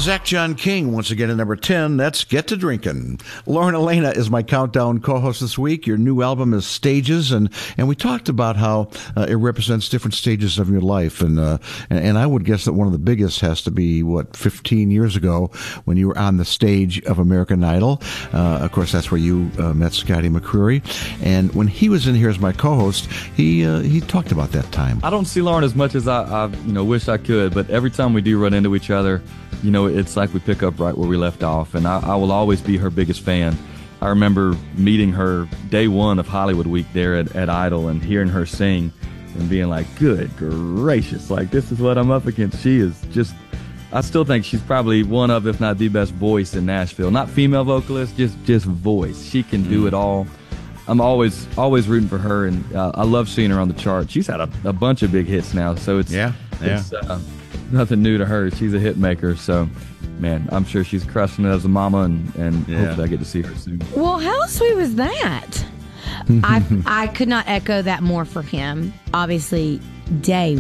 Zach John King, once again at number 10. That's Get to Drinkin'. Lauren Elena is my countdown co-host this week. Your new album is Stages, and we talked about how it represents different stages of your life. And I would guess that one of the biggest has to be, 15 years ago when you were on the stage of American Idol. Of course, that's where you met Scotty McCreery. And when he was in here as my co-host, he talked about that time. I don't see Lauren as much as I wish I could, but every time we do run into each other, it's like we pick up right where we left off, and I will always be her biggest fan. I remember meeting her day one of Hollywood Week there at Idol and hearing her sing and being like, good gracious, like, this is what I'm up against. She is just, I still think she's probably one of, if not the best voice in Nashville. Not female vocalist, just voice. She can do it all. I'm always rooting for her, and I love seeing her on the chart. She's had a bunch of big hits now, so it's nothing new to her. She's a hit maker, so man, I'm sure she's crushing it as a mama, and hopefully I get to see her soon. Well, how sweet was that? I could not echo that more for him. Obviously, day